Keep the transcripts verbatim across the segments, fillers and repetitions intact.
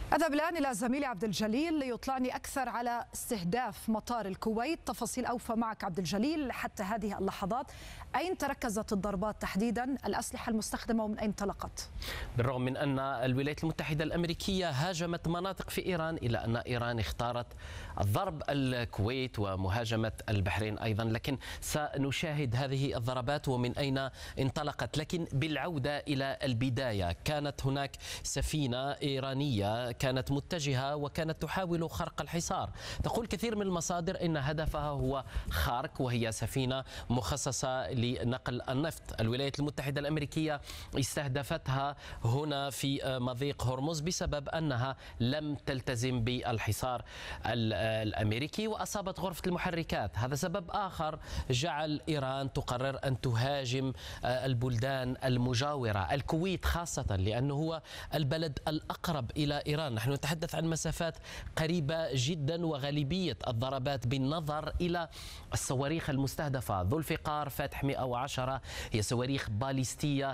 أذهب الآن إلى زميلي عبد الجليل ليطلعني أكثر على استهداف مطار الكويت. تفاصيل أوفى معك عبد الجليل. حتى هذه اللحظات أين تركزت الضربات تحديدا؟ الأسلحة المستخدمة ومن أين انطلقت؟ بالرغم من أن الولايات المتحدة الأمريكية هاجمت مناطق في إيران، إلا أن إيران اختارت ضرب الكويت ومهاجمة البحرين أيضا، لكن سنشاهد هذه الضربات ومن أين انطلقت. لكن بالعودة إلى البداية، كانت هناك سفينة إيرانية كانت متجهة وكانت تحاول خرق الحصار. تقول كثير من المصادر إن هدفها هو خارك، وهي سفينة مخصصة لنقل النفط. الولايات المتحدة الأمريكية استهدفتها هنا في مضيق هرمز بسبب أنها لم تلتزم بالحصار الأمريكي وأصابت غرفة المحركات. هذا سبب آخر جعل إيران تقرر أن تهاجم البلدان المجاورة، الكويت خاصة، لأنه هو البلد الأقرب إلى إيران. نحن نتحدث عن مسافات قريبة جدا، وغالبية الضربات بالنظر إلى الصواريخ المستهدفة ذو الفقار فاتح مئة وعشرة هي صواريخ باليستية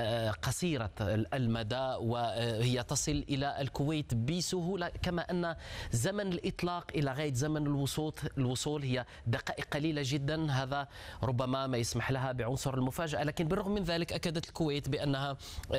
قصيرة المدى، وهي تصل إلى الكويت بسهولة، كما أن زمن الإطلاق إلى غاية زمن الوصول الوصول هي دقائق قليلة جدا. هذا ربما ما يسمح لها بعنصر المفاجأة، لكن بالرغم من ذلك أكدت الكويت بأنها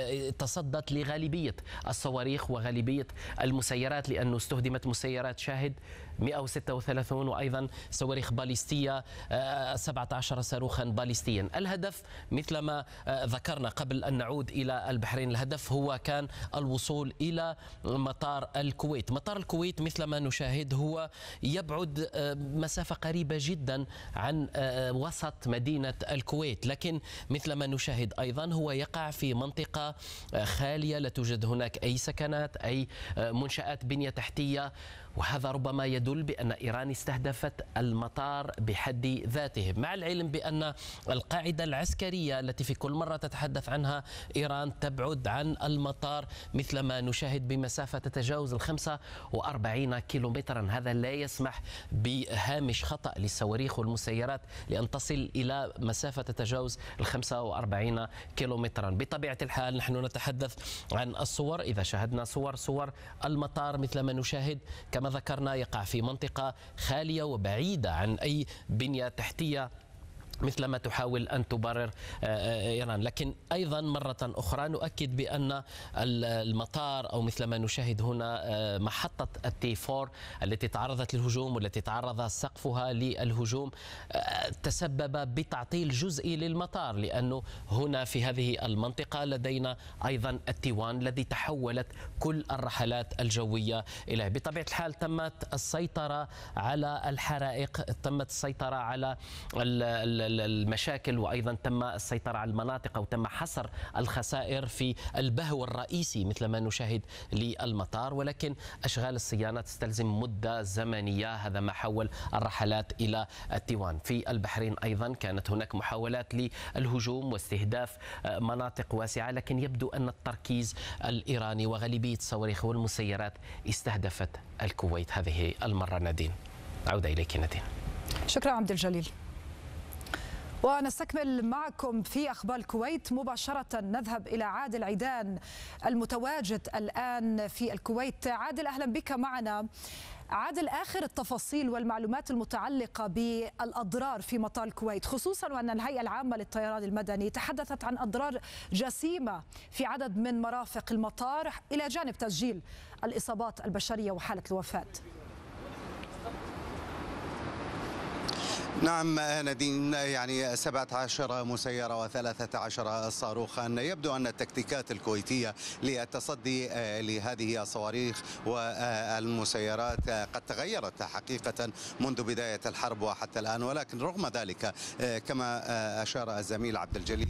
تصدت لغالبية الصواريخ وغالبية المسيرات، لأنه استخدمت مسيرات شاهد مئة وستة وثلاثين وأيضا صواريخ باليستية سبعة عشر صاروخا باليستيا. الهدف مثلما ذكرنا قبل أن نعود إلى البحرين، الهدف هو كان الوصول إلى مطار الكويت. مطار الكويت مثلما نشاهد هو يبعد مسافة قريبة جدا عن وسط مدينة الكويت، لكن مثلما نشاهد أيضا هو يقع في منطقة خالية، لا توجد هناك أي سكنات أي منشآت بنية تحتية، وهذا ربما يدل بأن إيران استهدفت المطار بحد ذاته، مع العلم بأن القاعدة العسكرية التي في كل مرة تتحدث عنها إيران تبعد عن المطار مثلما نشاهد بمسافة تتجاوز الخمسة وأربعين كيلومترا. هذا لا يسمح بهامش خطأ للصواريخ والمسيرات لأن تصل إلى مسافة تتجاوز الخمسة وأربعين كيلومترا. بطبيعة الحال نحن نتحدث عن الصور. إذا شاهدنا صور صور المطار مثلما نشاهد كما ذكرنا يقع في منطقة خالية وبعيدة عن أي بنية تحتية مثلما تحاول أن تبرر إيران. لكن أيضا مرة أخرى نؤكد بأن المطار أو مثلما نشاهد هنا محطة التي فور التي تعرضت للهجوم والتي تعرض سقفها للهجوم تسبب بتعطيل جزئي للمطار، لأنه هنا في هذه المنطقة لدينا أيضا التيوان الذي تحولت كل الرحلات الجوية إليه. بطبيعة الحال تمت السيطرة على الحرائق، تمت السيطرة على المشاكل، وأيضا تم السيطرة على المناطق أو تم حصر الخسائر في البهو الرئيسي مثل ما نشاهد للمطار، ولكن أشغال الصيانة تستلزم مدة زمنية. هذا ما حول الرحلات إلى التيوان. في البحرين أيضا كانت هناك محاولات للهجوم واستهداف مناطق واسعة، لكن يبدو أن التركيز الإيراني وغالبية الصواريخ والمسيرات استهدفت الكويت هذه المرة. نادين، عودة إليك نادين. شكرا عبد الجليل. ونستكمل معكم في أخبار الكويت مباشرة. نذهب إلى عادل عيدان المتواجد الآن في الكويت. عادل، أهلا بك معنا. عادل، آخر التفاصيل والمعلومات المتعلقة بالأضرار في مطار الكويت، خصوصا وأن الهيئة العامة للطيران المدني تحدثت عن أضرار جسيمة في عدد من مرافق المطار إلى جانب تسجيل الإصابات البشرية وحالة الوفاة. نعم نادين، يعني سبعة عشر مسيرة وثلاثة عشر صاروخا. يبدو أن التكتيكات الكويتية للتصدي لهذه الصواريخ والمسيرات قد تغيرت حقيقة منذ بداية الحرب وحتى الآن، ولكن رغم ذلك كما أشار الزميل عبد الجليل